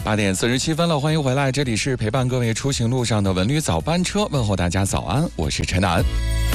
8点47分了，欢迎回来，这里是陪伴各位出行路上的文旅早班车，问候大家早安，我是陈楠。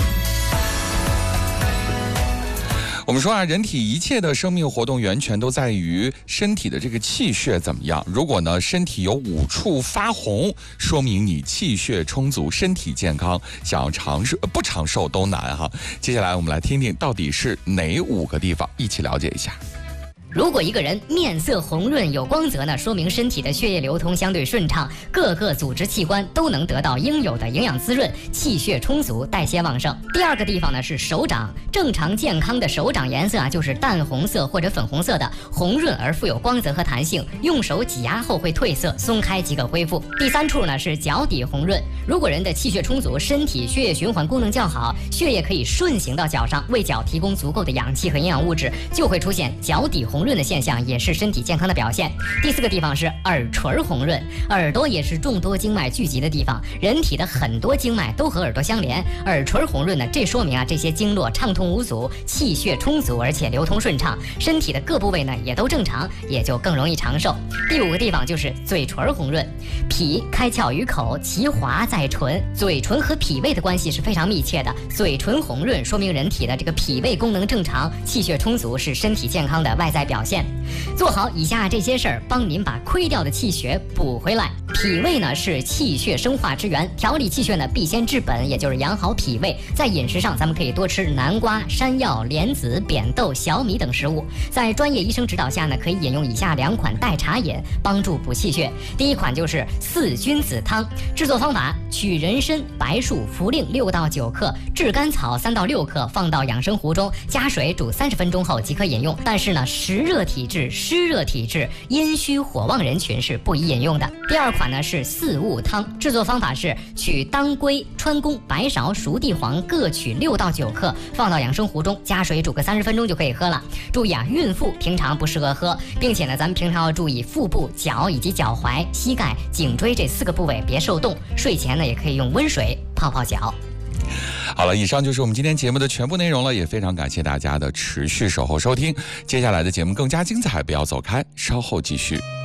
我们说啊，人体一切的生命活动源泉都在于身体的这个气血怎么样。如果呢身体有5处发红，说明你气血充足，身体健康，想要不长寿都难哈。接下来我们来听听到底是哪5个地方，一起了解一下。 如果一个人面色红润有光泽呢，说明身体的血液流通相对顺畅，各个组织器官都能得到应有的营养滋润，气血充足，代谢旺盛。第2个地方呢是手掌，正常健康的手掌颜色啊就是淡红色或者粉红色的，红润而富有光泽和弹性，用手挤压后会褪色，松开即可恢复。第3处呢是脚底红润，如果人的气血充足，身体血液循环功能较好，血液可以顺行到脚上，为脚提供足够的氧气和营养物质，就会出现脚底红润的现象，也是身体健康的表现。第4个地方是耳垂红润，耳朵也是众多经脉聚集的地方，人体的很多经脉都和耳朵相连，耳垂红润呢，这说明啊这些经络畅通无阻，气血充足，而且流通顺畅，身体的各部位呢也都正常，也就更容易长寿。第5个地方就是嘴唇红润，脾开窍于口，其华在唇，嘴唇和脾胃的关系是非常密切的，嘴唇红润说明人体的这个脾胃功能正常，气血充足，是身体健康的外在表现。做好以下这些事儿，帮您把亏掉的气血补回来。脾胃呢是气血生化之源，调理气血呢必先治本，也就是养好脾胃。在饮食上，咱们可以多吃南瓜、山药、莲子、扁豆、小米等食物。在专业医生指导下呢，可以饮用以下2款代茶饮，帮助补气血。第1款就是4君子汤，制作方法：取人参、白术、茯苓6到9克，炙甘草3到6克，放到养生壶中，加水煮30分钟后即可饮用。但是呢，实热体质、湿热体质、阴虚火旺人群是不宜饮用的。第2款呢是4物汤，制作方法是取当归、川芎、白芍、熟地黄各取6到9克，放到养生壶中，加水煮个30分钟就可以喝了。注意啊，孕妇平常不适合喝，并且呢，咱们平常要注意腹部、脚以及脚踝、膝盖、颈椎这4个部位别受冻。睡前呢，也可以用温水泡泡脚。 好了，以上就是我们今天节目的全部内容了，也非常感谢大家的持续守候收听。接下来的节目更加精彩，不要走开，稍后继续。